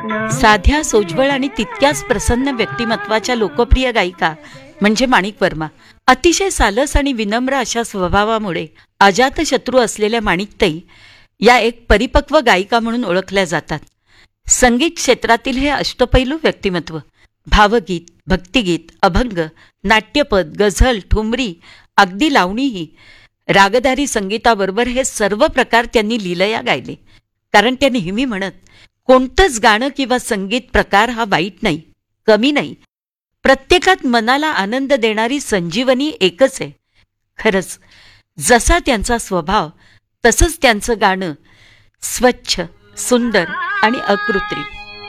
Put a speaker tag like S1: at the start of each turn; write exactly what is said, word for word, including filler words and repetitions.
S1: साध्या, सोज्वळ आणि तितक्याच प्रसन्न व्यक्तिमत्वाच्या लोकप्रिय गायिका म्हणजे माणिक वर्मा. अतिशय सालस आणि विनम्र अशा स्वभावामुळे अजातशत्रू असलेल्या माणिकताई या एक परिपक्व गायिका म्हणून ओळखल्या जातात. संगीत क्षेत्रातील हे अष्टपैलू व्यक्तिमत्व भावगीत, भक्तिगीत, अभंग, नाट्यपद, गझल, ठुमरी, अगदी लावणीही, रागदारी संगीताबरोबर हे सर्व प्रकार त्यांनी लीलया गायले. कारण त्या नेहमी म्हणत, कोणतंच गाणं किंवा संगीत प्रकार हा वाईट नाही, कमी नाही. प्रत्येकात मनाला आनंद देणारी संजीवनी एकच आहे. खरंच जसा त्यांचा स्वभाव तसंच त्यांचं गाणं स्वच्छ, सुंदर आणि अकृत्रिम.